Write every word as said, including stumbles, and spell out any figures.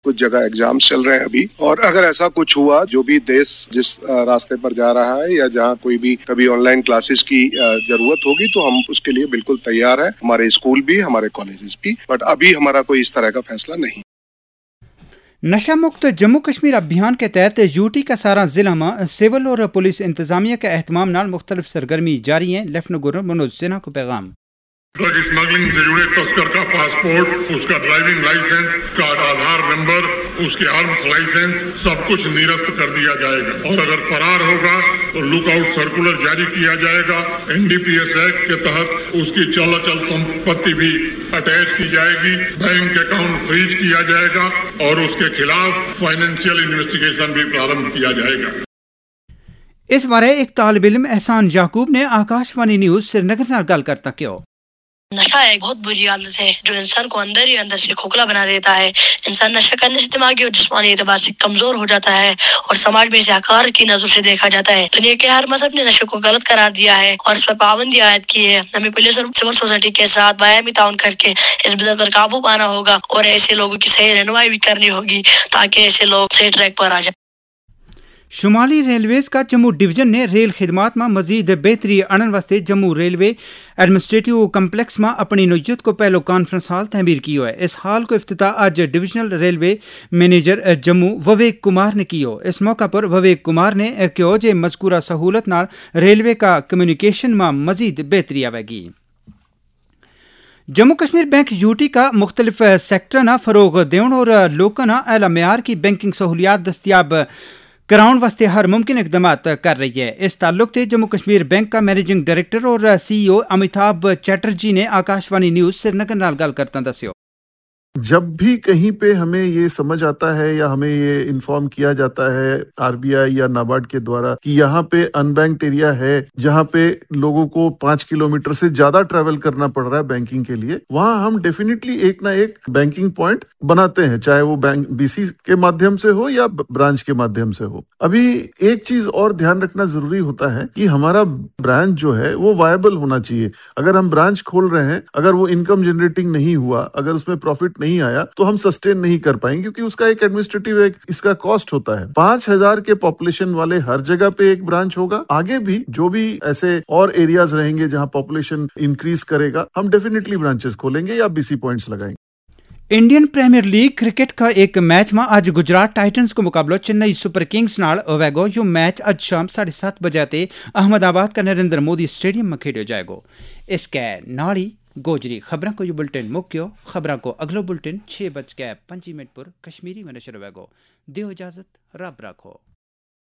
कुछ जगह एग्जाम्स चल रहे हैं अभी, और अगर ऐसा कुछ हुआ, जो भी देश जिस रास्ते पर जा रहा है या जहाँ कोई भी कभी ऑनलाइन क्लासेस की जरूरत होगी तो हम उसके लिए बिल्कुल तैयार है, हमारे स्कूल भी, हमारे कॉलेजेस भी, बट अभी हमारा कोई इस तरह का फैसला नहीं। नशा मुक्त जम्मू कश्मीर अभियान के तहत यूटी का सारा जिला में सिविल और पुलिस इंतजामिया के एहतमाम नाल मुख्तलिफ सरगर्मी जारी है। लेफ्टिनेंट गवर्नर मनोज सिन्हा को पैगाम। ड्रग स्मगलिंग से जुड़े तस्कर का पासपोर्ट, उसका ड्राइविंग लाइसेंस, का आधार नंबर, उसके आर्म्स लाइसेंस सब कुछ निरस्त कर दिया जाएगा और अगर फरार होगा तो लुकआउट सर्कुलर जारी किया जाएगा। एनडीपीएस एक्ट के तहत उसकी चल अचल संपत्ति भी अटैच की जाएगी, बैंक अकाउंट फ्रीज किया जाएगा और उसके खिलाफ फाइनेंशियल इन्वेस्टिगेशन भी प्रारंभ किया जाएगा। इस बारे एक तालिब इल्म एहसान याकूब ने आकाशवाणी न्यूज श्रीनगर नाल गल करता क्यों। नशा एक बहुत बुरी आदत है जो इंसान को अंदर ही अंदर से खोखला बना देता है। इंसान नशा करने से दिमागी और जिस्मानी एतबार से कमजोर हो जाता है और समाज में इसे हकार की नजर से देखा जाता है। दुनिया के हर मजहब ने नशे को गलत करार दिया है और इस पर पाबंदी आयद की है। हमें पुलिस और सिविल सोसाइटी के साथ बायामी ताउन करके इस बिदअत पर काबू पाना होगा और ऐसे लोगों की सही रहनुमाई भी करनी होगी ताकि ऐसे लोग सही ट्रैक पर आ जाए। शुमाली रेलवेज का जम्मू डिवीजन ने रेल खिदमात में मजीद बेहतरी आणन वास्ते जम्मू रेलवे एडमिनिस्ट्रेटिव कम्प्लेक्स में अपनी नोयत को पहलो कॉन्फ्रेंस हॉल तमीर की है। इस हाल को इफ्तिताह आज divisional railway manager Jammu Vivek Kumar ने की। इस मौका पर विवेक कुमार ने कहो जे मजकूरा सहूलत नाल रेलवे का कम्युनिकेशन में मजीद बेहतरी आवेगी। जम्मू कश्मीर बैंक यूटी का मुख्तलिफ सैक्टर ना फरोग देने और लोगों ना अला मेयार की बैंकिंग सहूलियात दस्तियाब कराउन वास्ते हर मुमकिन इकदाम कर रही है। इस ताल्लुक से जम्मू कश्मीर बैंक का मैनेजिंग डायरेक्टर और सीईओ अमिताभ चैटर्जी ने आकाशवाणी न्यूज श्रीनगर नाल गल करता दस्यो। जब भी कहीं पे हमें ये समझ आता है या हमें ये इन्फॉर्म किया जाता है आरबीआई या नाबार्ड के द्वारा कि यहाँ पे अनबैंक्ड एरिया है जहाँ पे लोगों को पांच किलोमीटर से ज्यादा ट्रैवल करना पड़ रहा है बैंकिंग के लिए, वहाँ हम डेफिनेटली एक ना एक बैंकिंग पॉइंट बनाते हैं, चाहे वो बैंक बीसी के माध्यम से हो या ब्रांच के माध्यम से हो। अभी एक चीज और ध्यान रखना जरूरी होता है कि हमारा ब्रांच जो है वो वायबल होना चाहिए। अगर हम ब्रांच खोल रहे हैं, अगर वो इनकम जनरेटिंग नहीं हुआ, अगर उसमें प्रॉफिट नहीं आया तो हम सस्टेन नहीं कर पाएंगे क्योंकि उसका एक एडमिनिस्ट्रेटिव एक इसका कॉस्ट होता है। पांच हजार के पॉपुलेशन वाले हर जगह पे एक ब्रांच होगा। आगे भी जो भी ऐसे और एरियाज रहेंगे जहां पॉपुलेशन इंक्रीज करेगा, हम डेफिनेटली ब्रांचेस खोलेंगे या बीसी पॉइंट्स लगाएंगे। इंडियन प्रीमियर लीग क्रिकेट का एक मैच में आज गुजरात टाइटंस को मुकाबलो चेन्नई सुपर किंग्स नाल होवेगो। यो मैच आज शाम साढ़े सात बजे ते अहमदाबाद का नरेंद्र मोदी स्टेडियम में खेडो जाएगो। इसके नाली गोजरी खबरों को यो बुलेटिन मुक्यो। खबरों को अगलो बुलेटिन छह बज के पंजी मिनट पर कश्मीरी में नशर होवेगो। दियो इजाजत, रब रखो।